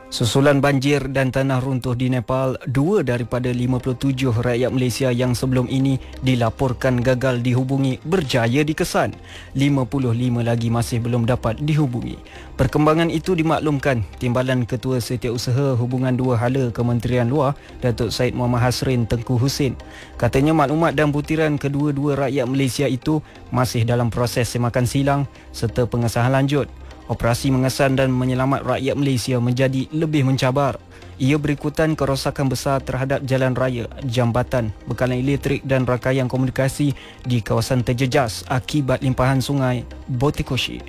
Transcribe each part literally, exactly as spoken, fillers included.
Susulan banjir dan tanah runtuh di Nepal, dua daripada lima puluh tujuh rakyat Malaysia yang sebelum ini dilaporkan gagal dihubungi berjaya dikesan. lima puluh lima lagi masih belum dapat dihubungi. Perkembangan itu dimaklumkan Timbalan Ketua Setiausaha Hubungan Dua Hala Kementerian Luar, Datuk Syed Muhammad Hasrin Tengku Husin. Katanya maklumat dan butiran kedua-dua rakyat Malaysia itu masih dalam proses semakan silang serta pengesahan lanjut. Operasi mengesan dan menyelamat rakyat Malaysia menjadi lebih mencabar. Ia berikutan kerosakan besar terhadap jalan raya, jambatan, bekalan elektrik dan rangkaian komunikasi di kawasan terjejas akibat limpahan sungai Botikoshi.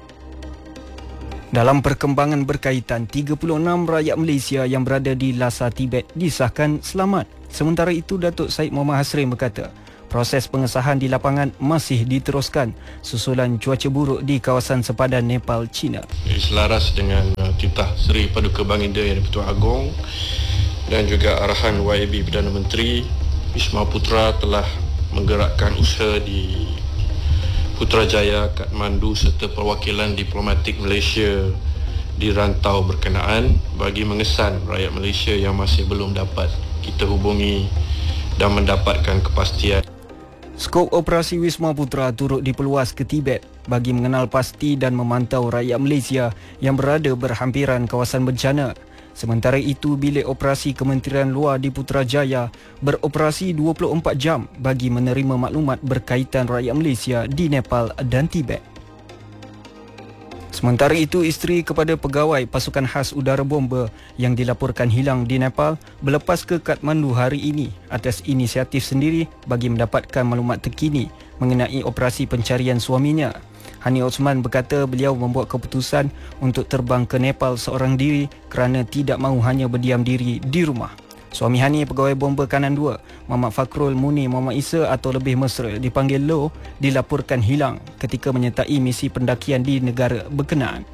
Dalam perkembangan berkaitan, tiga puluh enam rakyat Malaysia yang berada di Lhasa Tibet disahkan selamat. Sementara itu, Datuk Syed Muhammad Hasrin berkata, proses pengesahan di lapangan masih diteruskan susulan cuaca buruk di kawasan sepadan Nepal, China. Selaras dengan uh, titah Seri Paduka Baginda Yang di-Pertuan Agong dan juga arahan Y B Perdana Menteri, Wisma Putra telah menggerakkan usaha di Putrajaya, Kathmandu serta perwakilan diplomatik Malaysia di rantau berkenaan bagi mengesan rakyat Malaysia yang masih belum dapat kita hubungi dan mendapatkan kepastian. Skop operasi Wisma Putra turut diperluas ke Tibet bagi mengenal pasti dan memantau rakyat Malaysia yang berada berhampiran kawasan bencana. Sementara itu, bilik operasi Kementerian Luar di Putrajaya beroperasi dua puluh empat jam bagi menerima maklumat berkaitan rakyat Malaysia di Nepal dan Tibet. Sementara itu, isteri kepada pegawai pasukan khas udara bomba yang dilaporkan hilang di Nepal berlepas ke Kathmandu hari ini atas inisiatif sendiri bagi mendapatkan maklumat terkini mengenai operasi pencarian suaminya. Hani Osman berkata beliau membuat keputusan untuk terbang ke Nepal seorang diri kerana tidak mahu hanya berdiam diri di rumah. Suami Hani, pegawai bomba kanan dua, Muhammad Fakrul Muni Muhammad Isa atau lebih mesra dipanggil Lo, dilaporkan hilang ketika menyertai misi pendakian di negara berkenaan.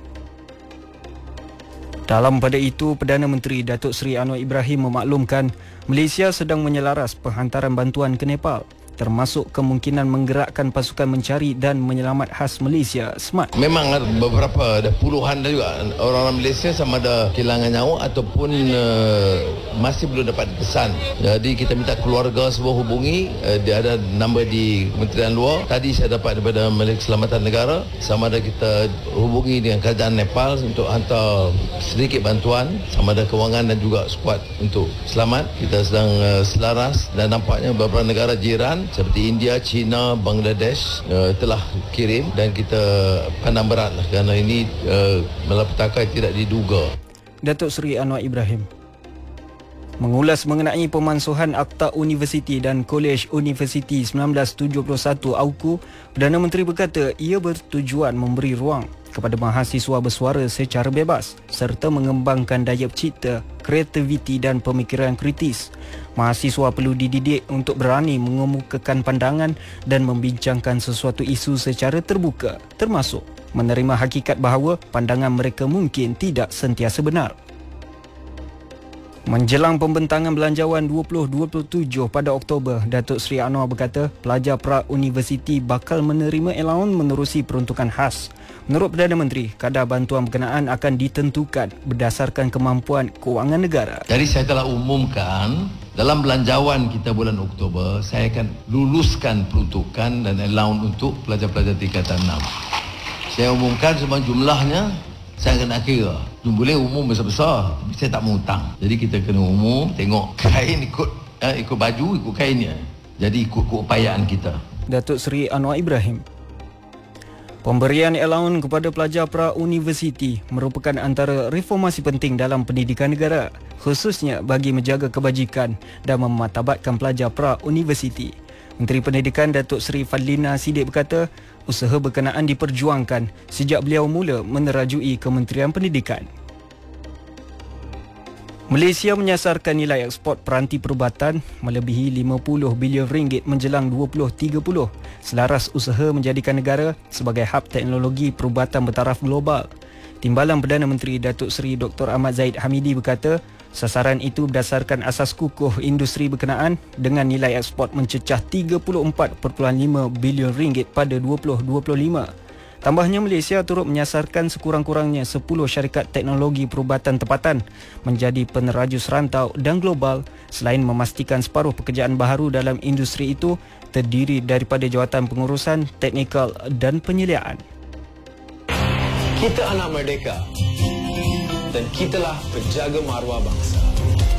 Dalam pada itu, Perdana Menteri Datuk Seri Anwar Ibrahim memaklumkan Malaysia sedang menyelaras penghantaran bantuan ke Nepal, termasuk kemungkinan menggerakkan pasukan mencari dan menyelamat khas Malaysia SMART. Memang ada beberapa, ada puluhan juga orang-orang Malaysia sama ada kehilangan nyawa ataupun uh, masih belum dapat pesan. Jadi kita minta keluarga semua hubungi, uh, dia ada nombor di Kementerian Luar. Tadi saya dapat daripada Majlis Keselamatan Negara, sama ada kita hubungi dengan kerajaan Nepal untuk hantar sedikit bantuan, sama ada kewangan dan juga skuad untuk selamat. Kita sedang uh, selaras dan nampaknya beberapa negara jiran seperti India, China, Bangladesh uh, telah kirim dan kita pandang berat lah, kerana ini uh, malapetaka tidak diduga. Datuk Seri Anwar Ibrahim mengulas mengenai pemansuhan Akta Universiti dan Kolej Universiti seribu sembilan ratus tujuh puluh satu A U K U. Perdana Menteri berkata ia bertujuan memberi ruang kepada mahasiswa bersuara secara bebas serta mengembangkan daya cipta, kreativiti dan pemikiran kritis. Mahasiswa perlu dididik untuk berani mengemukakan pandangan dan membincangkan sesuatu isu secara terbuka, termasuk menerima hakikat bahawa pandangan mereka mungkin tidak sentiasa benar. Menjelang pembentangan belanjawan dua ribu dua puluh tujuh pada Oktober, Datuk Seri Anwar berkata pelajar pra-universiti bakal menerima allowance menerusi peruntukan khas. Menurut Perdana Menteri, kadar bantuan berkenaan akan ditentukan berdasarkan kemampuan kewangan negara. Jadi saya telah umumkan dalam belanjawan kita bulan Oktober, saya akan luluskan peruntukan dan allowance untuk pelajar-pelajar tingkatan enam. Saya umumkan semua jumlahnya, saya akan nak kira. Boleh umum besar-besar, tapi saya tak mau hutang. Jadi kita kena umum, tengok kain ikut eh, ikut baju, ikut kainnya. Jadi ikut keupayaan kita. Datuk Seri Anwar Ibrahim. Pemberian allowance kepada pelajar pra-universiti merupakan antara reformasi penting dalam pendidikan negara, khususnya bagi menjaga kebajikan dan memartabatkan pelajar pra-universiti. Menteri Pendidikan Datuk Seri Fadlina Siddiq berkata, usaha berkenaan diperjuangkan sejak beliau mula menerajui Kementerian Pendidikan. Malaysia menyasarkan nilai ekspor peranti perubatan melebihi lima puluh bilion ringgit menjelang dua ribu tiga puluh, selaras usaha menjadikan negara sebagai hub teknologi perubatan bertaraf global. Timbalan Perdana Menteri Datuk Seri Doktor Ahmad Zahid Hamidi berkata, sasaran itu berdasarkan asas kukuh industri berkenaan dengan nilai ekspor mencecah tiga puluh empat perpuluhan lima bilion ringgit pada dua ribu dua puluh lima. Tambahnya, Malaysia turut menyasarkan sekurang-kurangnya sepuluh syarikat teknologi perubatan tempatan menjadi penerajus rantau dan global, selain memastikan separuh pekerjaan baharu dalam industri itu terdiri daripada jawatan pengurusan, teknikal dan penyeliaan. Kita anak merdeka dan kitalah penjaga maruah bangsa.